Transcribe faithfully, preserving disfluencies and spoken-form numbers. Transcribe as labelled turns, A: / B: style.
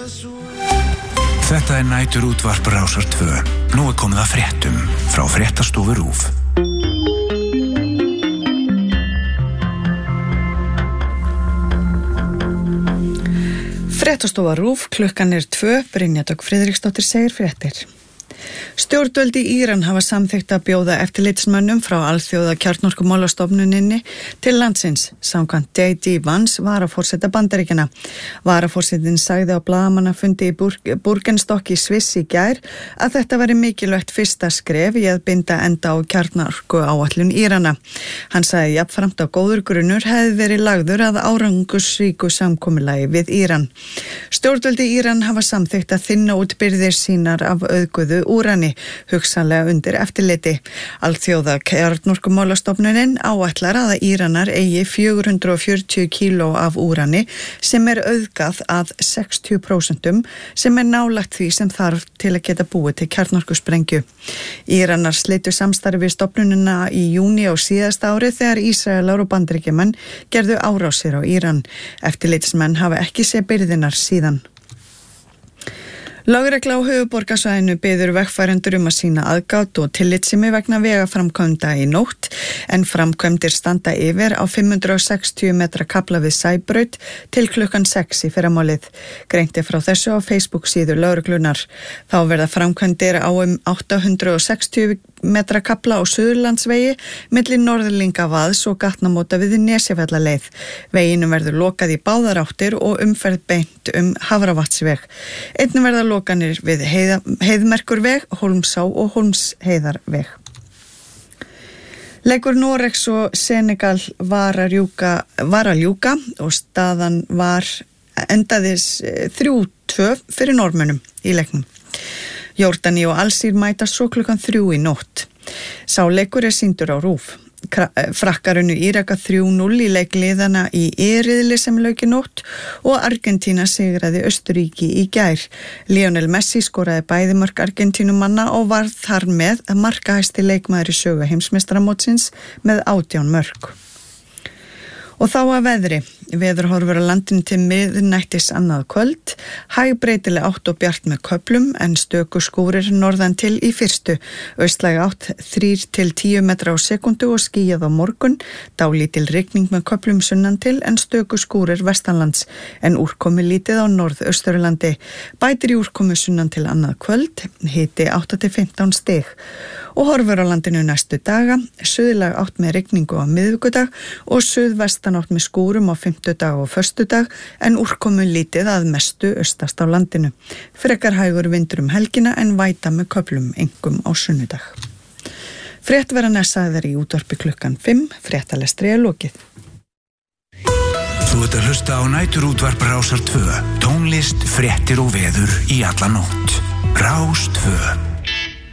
A: Þetta er næturútvarp Rásar tvö. Nú er komið að fréttum frá Fréttastofu RÚV.
B: Fréttastofa RÚV, klukkan er tvö, Brynja Dögg Friðriksdóttir segir fréttir. Stjórnvöld í Íran hafa samþykkt að bjóða eftirlitsmönnum frá alþjóða kjarnorkumálastofnuninni til landsins, samkvæmt J D Vance, varaforseta Bandaríkjanna. Varaforsetinn sagði á blaðamannafundi í Burg- Burgenstock í Sviss í gær að þetta væri mikilvægt fyrsta skref í að binda enda á kjarnorkuáætlun Írana. Hann sagði jafnframt að góður grunnur hefði verið lagður að árangursríku samkomulagi við Íran. Stjórnvöld í Íran hafa samþykkt að þynna út birgðir sínar af auðguðu úrani, hugsanlega undir eftirliti. Alþjóða kjarnorkumálastofnunin áætlar að Íranar eigi fjögur hundruð fjörutíu kíló af úrani sem er auðgað að sextíu prósent sem er nálægt því sem þarf til að geta búið til kjarnorkusprengju. Íranar slitu samstarfi við stofnunina í júní á síðasta ári þegar Ísraelar og Bandaríkjamenn gerðu árásir á Íran. Eftirlitsmenn hafa ekki séð birgðirnar síðan. Lögregla á höfuðborgarsvæðinu biður vegfarendur um að sýna aðgát og tillitssemi vegna vegaframkvæmda í nótt, en framkvæmdir standa yfir á fimm hundruð sextíu metra kafla við Sæbraut til klukkan sex í fyrramálið. Greint er frá þessu á Facebook síðu lögreglunar. Þá verða framkvæmdir á um átta hundruð sextíu metra kafla á Suðurlandsvegi milli Norðlingavaðs og gatnamóta við Nesjavallaleið. Veginum verður lokað í báðar áttir og umferð beint um Hafravatnsveg. Einnig verða lokanir við heiða, Heiðmerkurveg, Hólmsá og Hólmsheiðarveg. Leikur Noregs og Senegal var að ljúka, var að ljúka og staðan var endaðis þrjú tvö fyrir Norðmönnum í leiknum. Jórdaní og Alsír mætast svo klukkan þrjú í nótt. Sá leikur er sýndur á RÚV. Frakkar unnu Íraka þrjú núll í leik liðana í E-riðli sem lauk í nótt og Argentína sigraði Austurríki í gær. Lionel Messi skoraði bæði mörk Argentínumanna og var þar með markahæsti leikmaður í sögu heimsmeistaramótsins með átján mörk. Og þá að veðri. Veðurhorfur á landinu til miðnættis annað kvöld, hægbreytileg átt og bjart með köflum en stöku skúrir norðan til í fyrstu. Austlæg átt þrír til tíu metra á sekundu og skýjað á morgun, dálítil rigning með köflum sunnan til en stöku skúrir vestanlands, en úrkomi lítið á norðausturlandi. Bætir í úrkomi sunnan til annað kvöld, hiti átta til fimmtán stig. Og horfur á landinu næstu daga, suðlæg átt með rigningu á miðvikudag og suðvestan átt með skúrum á fimmtudag og föstudag en úrkomu lítið að mestu austast á landinu. Frekar hægur vindur um helgina en væta með köflum einkum á sunnudag. Frétt vera næsaðar í útvarpi klukkan fimm, fréttalestri er lokið.
A: Þú ert að hlusta á næturútvarp Rásar tvö, tónlist, fréttir og veður í alla nótt. Rás tvö.